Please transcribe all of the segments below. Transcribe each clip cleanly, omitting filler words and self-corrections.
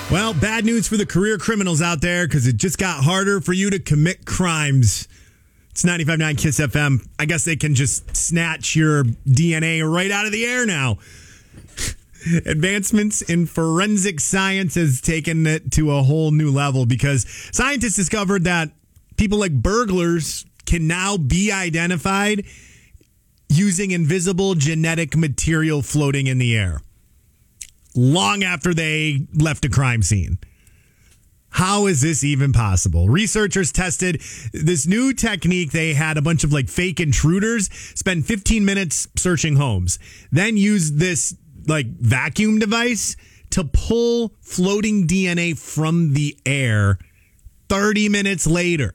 Well, bad news for the career criminals out there because it just got harder for you to commit crimes. It's 95.9 KISS FM. I guess they can just snatch your DNA right out of the air now. Advancements in forensic science has taken it to a whole new level because scientists discovered that people like burglars can now be identified using invisible genetic material floating in the air long after they left a crime scene. How is this even possible? Researchers tested this new technique. They had a bunch of fake intruders spend 15 minutes searching homes, then use this vacuum device to pull floating DNA from the air 30 minutes later.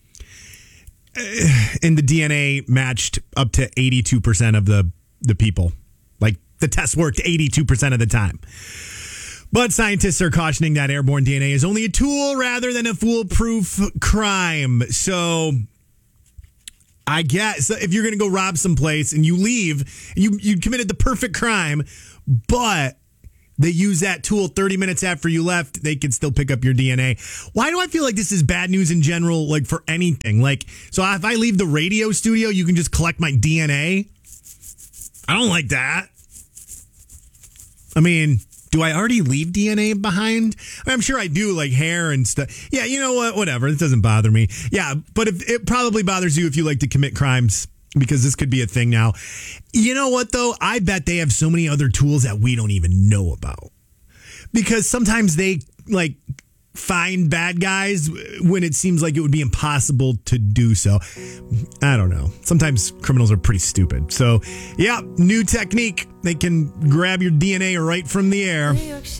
And the DNA matched up to 82% of the people. The test worked 82% of the time. But scientists are cautioning that airborne DNA is only a tool rather than a foolproof crime. So I guess if you're going to go rob someplace and you leave, you committed the perfect crime, but they use that tool 30 minutes after you left, they can still pick up your DNA. Why do I feel like this is bad news in general, for anything? So if I leave the radio studio, you can just collect my DNA? I don't like that. I mean, do I already leave DNA behind? I'm sure I do, hair and stuff. Yeah, you know what? Whatever. It doesn't bother me. Yeah, but it probably bothers you if you like to commit crimes because this could be a thing now. You know what, though? I bet they have so many other tools that we don't even know about. Because sometimes they, find bad guys when it seems like it would be impossible to do so. I don't know. Sometimes criminals are pretty stupid. So, yeah, new technique. They can grab your DNA right from the air.